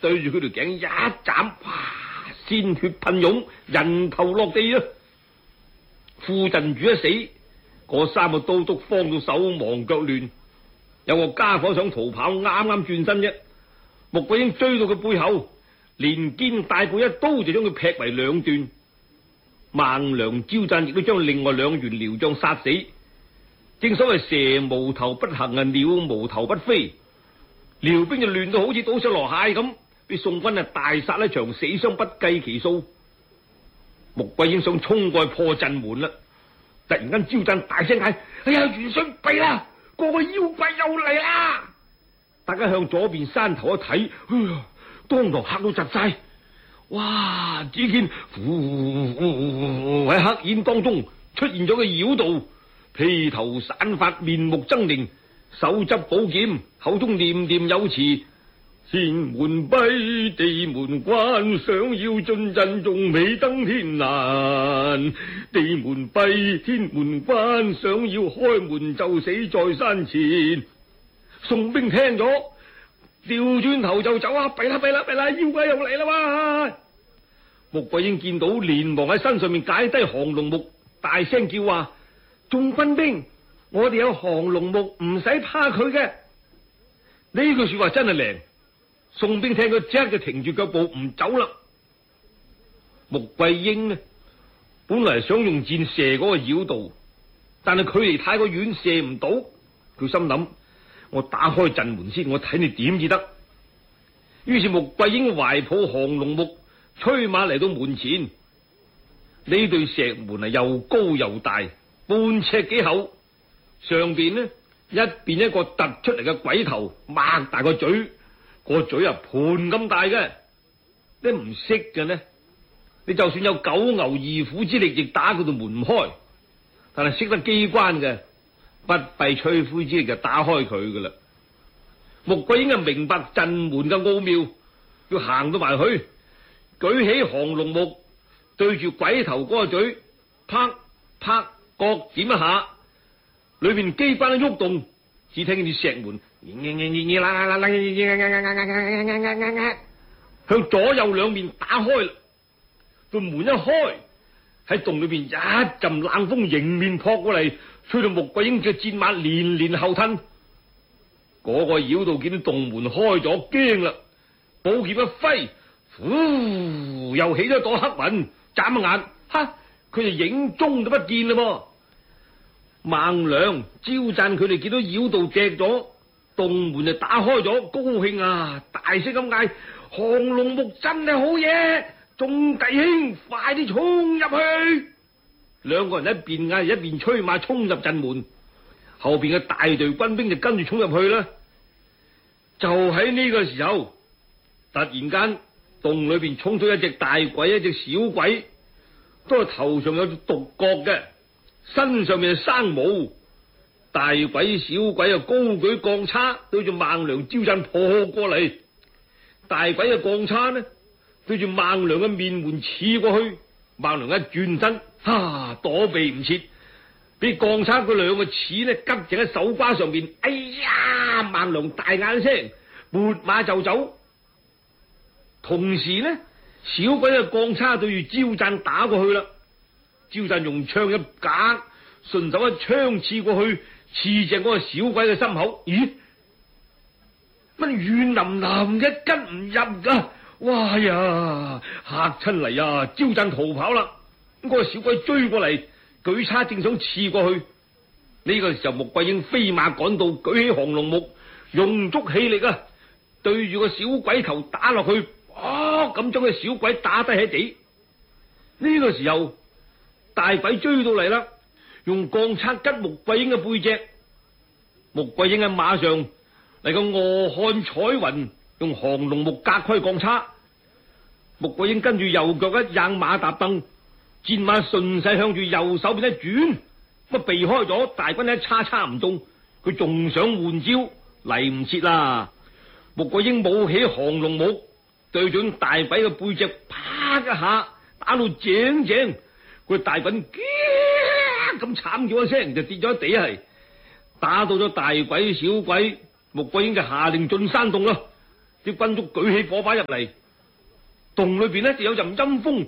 對住佢條頸一斬，哇！鮮血噴湧，人頭落地啊！副鎮主一死，嗰三個都督慌到手忙腳亂。有個家伙想逃跑，啱啱轉身啫，穆桂英追到佢背後，連肩帶背一刀就將佢劈為兩段。孟良、焦贊亦都將另外兩員遼將殺死。正所謂蛇無頭不行啊，鳥無頭不飛。遼兵就亂到好似倒手落蟹咁，俾宋軍啊大殺一場，死傷不計其數。穆桂英想衝過去破陣門啦，突然間焦贊大聲嗌：哎呀，元帥弊啦！個妖怪又嚟啦！大家向左邊山頭一睇，當堂嚇到窒晒。哇！只見喺黑煙當中出現咗個妖道，披頭散髮，面目猙獰，手執寶劍，口中念念有詞：天門閉，地門關，想要進陣仲未登天難。地門閉，天門關，想要開門就死在山前。宋兵聽咗，調轉頭就走啊！弊啦弊啦弊啦，妖怪又嚟啦嘛！穆桂英見到，連忙喺身上面解低降龍木，大聲叫話：眾軍兵，我哋有降龍木，唔使怕佢嘅。呢句說話真係靈。宋兵聽佢即刻就停住腳步唔走啦。穆桂英呢，本來想用箭射嗰個妖道，但係距離太過遠，射唔到。佢心諗：我打開陣門先，我睇你點至得。於是穆桂英懷抱降龍木，催馬嚟到門前。呢對石門啊，又高又大，半尺幾厚，上邊呢一邊一個突出嚟嘅鬼頭，擘大個嘴。個嘴啊盤咁大嘅，你唔識嘅呢？你就算有九牛二虎之力，亦打佢度門唔開。但係識得機關嘅，不費吹灰之力就打開佢噶啦。穆桂英啊明白陣門嘅奧妙，要行到埋去，舉起降龍木，對住鬼頭嗰個嘴，啪啪各點一下，裏邊機關一喐動，只聽見啲石門向左右兩面打開啦。個門一開，喺洞裏邊一陣冷風迎面撲過嚟，吹到穆桂英嘅戰馬連連後褪。嗰個妖道見到洞門開咗，驚啦，寶劍一揮，呼，又起咗朵黑雲，眨一眼，哈，佢就影蹤都不見啦噃。孟良、焦贊佢哋見到妖道隻咗，洞門就打開咗，高興啊，大聲咁嗌：降龍木真係好嘢！眾弟兄快啲衝入去！兩個人一邊嗌一邊催馬衝入陣門，後邊嘅大隊軍兵就跟住衝入去啦。就喺呢個時候，突然間洞裏邊衝出一隻大鬼，一隻小鬼，都係頭上有獨角嘅，身上面係生毛。大鬼小鬼啊高舉鋼叉，對住孟良招陣撲過嚟。大鬼嘅鋼叉呢，對住孟良嘅面門刺過去。孟良一轉身，躲避唔切，俾鋼叉嗰兩個刺呢拮正喺手瓜上面。哎呀！孟良大嗌一聲，撥馬就走。同時呢，小鬼嘅鋼叉對住焦贊打過去啦。焦贊用槍一夾，順手一槍刺過去，刺正嗰個小鬼嘅心口。咦？乜軟腍腍嘅，跟唔入噶？哇呀！嚇親嚟啊！焦贊逃跑啦。咁嗰個小鬼追過嚟，舉叉正想刺過去。呢個時候，穆桂英飛馬趕到，舉起降龍木，用足氣力啊，對住個小鬼頭打落去。咁將個小鬼打低喺地。呢個時候，大鬼追到嚟啦，用鋼叉吉穆桂英嘅背脊。穆桂英喺馬上嚟個卧漢彩雲，用降龍木隔開鋼叉。穆桂英跟住右腳一硬馬踏蹬，戰馬順勢向住右手邊一轉，咁避開咗。大軍一叉唔中，佢仲想換招，嚟唔切啦。穆桂英舞起降龍木，對準大鬼嘅背脊，啪一下打到正正，佢大滾咁慘叫一聲就跌咗地係，打到咗大鬼小鬼。穆桂英就下令進山洞啦， 啲軍卒舉起火把入嚟，洞裏邊呢就有陣陰風，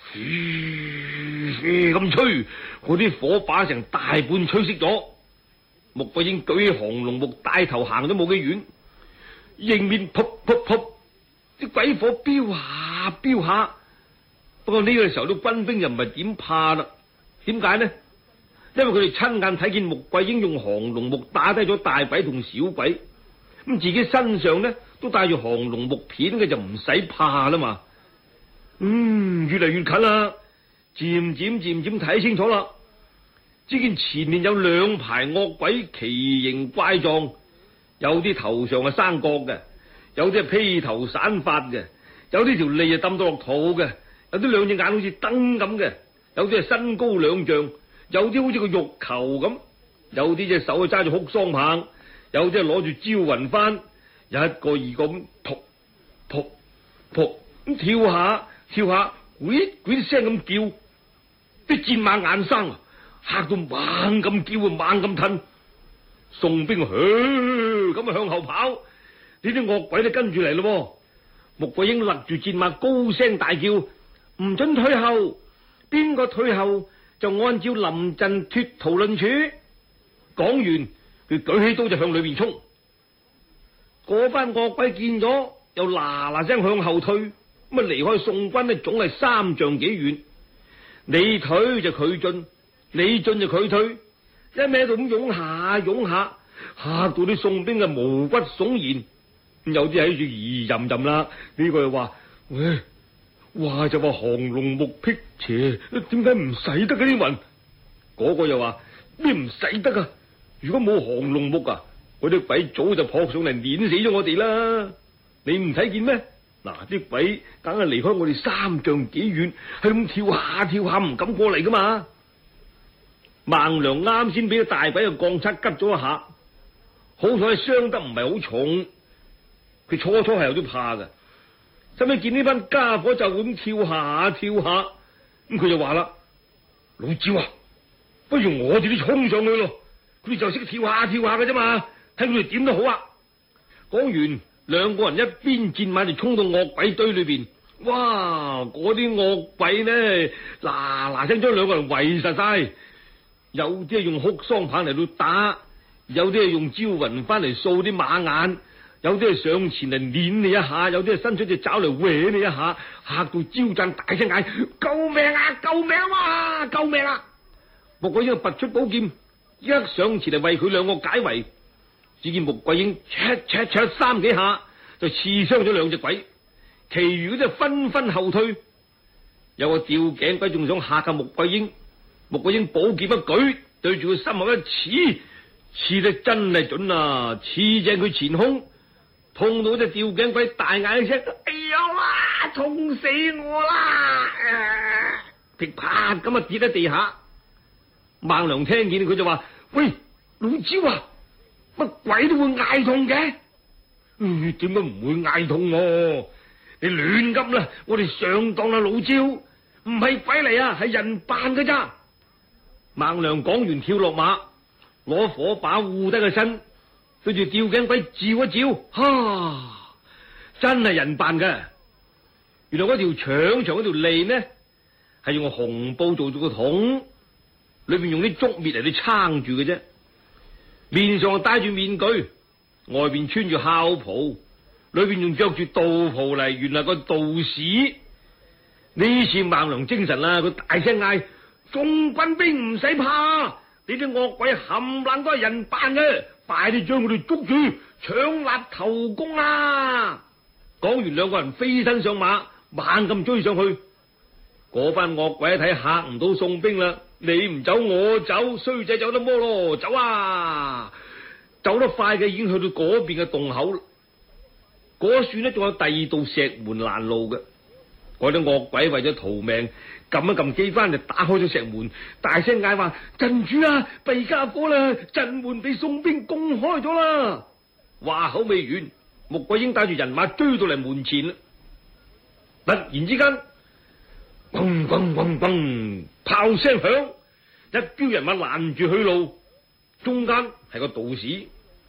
咁吹，嗰啲火把成大半吹熄咗。穆桂英舉起降龍木，帶頭行咗冇幾遠，迎面噗噗噗，啲鬼火飆下飆下。不過呢個時候啲軍兵就唔係點怕啦，點解呢？因為佢哋親眼睇見穆桂英用降龍木打低咗大鬼同小鬼，咁自己身上呢都帶住降龍木片嘅，就唔使怕啦嘛。越嚟越近啦，漸漸睇清楚啦，只見前面有兩排惡鬼，奇形怪狀，有啲頭上係生角嘅，有啲係披頭散髮嘅，有啲條脷啊抌到落肚嘅，有啲兩隻眼好似燈咁嘅，有啲係身高2丈，有啲好似個肉球咁，有啲隻手啊揸住哭喪棒，有啲係攞住招魂幡，一個二個咁撲撲撲咁跳下跳下，嗰啲聲咁叫，啲戰馬眼生啊，嚇到猛咁叫啊，猛咁褪，宋兵咁向後跑，呢啲惡鬼都跟住嚟咯。穆桂英勒住戰馬，高聲大叫：唔准退後，邊個退後就按照臨陣脫逃論處。講完，佢舉起刀就向裏面衝。嗰班惡鬼見咗，又嗱嗱聲向後退，咁啊離開宋軍呢，總係3丈幾遠。你退就佢進，你進就佢退，一味喺度咁湧下湧下，嚇到啲宋兵啊毛骨悚然。有啲喺住疑吟吟啦，呢個又話：喂，話就話降龍木辟邪，點解唔使得嘅啲雲？嗰個又話：咩唔使得啊？如果冇降龍木啊，嗰啲鬼早就撲上嚟碾死咗我哋啦！你唔睇見咩？嗱，啲鬼梗係離開我哋3丈幾遠，係咁跳下跳下，唔敢過嚟噶嘛。孟良啱先俾個大鬼嘅鋼叉拮咗一下，好彩傷得唔係好重。佢初係有啲怕噶，後尾見呢班家伙就咁跳下跳下，咁佢就話啦：老趙啊，不如我哋都衝上去咯，佢哋就識跳下跳下嘅啫嘛，睇佢哋點都好啊。講完，兩個人一邊戰馬就衝到惡鬼堆裏邊。哇！嗰啲惡鬼呢，嗱嗱聲將兩個人圍實晒，有啲係用哭喪棒嚟到打，有啲係用招魂幡嚟掃啲馬眼，有啲係上前嚟碾你一下，有啲係伸出隻爪嚟搲你一下，嚇到招讚大聲嗌：救命啊！救命啊！救命啊！穆桂英拔出寶劍，一上前嚟為佢兩個解圍。只見穆桂英灼3幾下就刺傷咗2隻鬼，其餘嗰啲紛紛後退。有個吊頸鬼仲想嚇下穆桂英，穆桂英寶劍一舉，對住佢心口一刺，刺得真係準啊！刺正佢前胸，痛到隻吊頸鬼大嗌一聲：哎呀哇！痛死我啦！噼啪咁啊跌喺地下。孟良聽見佢就話：喂，老招啊，乜鬼都會嗌痛嘅？點解唔會嗌痛我？你亂噏啦！我哋上當啦，老招，唔係鬼嚟啊，係人扮㗎咋。孟良講完跳落馬，攞火把護低個身，對住吊頸鬼照一照，哈！真係人扮嘅。原來嗰條長長嗰條脷呢，係用紅布做咗個桶，裏邊用啲竹篾嚟到撐住嘅啫。面上戴住面具，外邊穿住孝袍，裏邊仲着住道袍嚟，原來個道士。呢次孟良精神啦，佢大聲嗌：眾軍兵唔使怕，呢啲惡鬼冚唪唥都係人扮嘅，快啲將佢哋捉住，搶立頭功啊！講完，兩個人飛身上馬，猛咁追上去。嗰班惡鬼一睇嚇唔到宋兵啦，你唔走我走，衰仔走得摩咯，走啊！走得快嘅已經去到嗰邊嘅洞口，嗰處呢仲有第2道石門攔路嘅。嗰啲惡鬼為咗逃命，撳一撳機關就打開咗石門，大聲嗌話：鎮主啊，弊家伙啦，鎮門俾宋兵攻開咗啦！話口未完，穆桂英帶住人馬追到嚟門前啦。突然之間，轟轟轟轟，炮聲響，一彪人馬攔住去路，中間係個道士。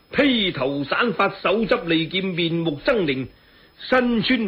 披頭散髮，手執利劍，面目猙獰，身穿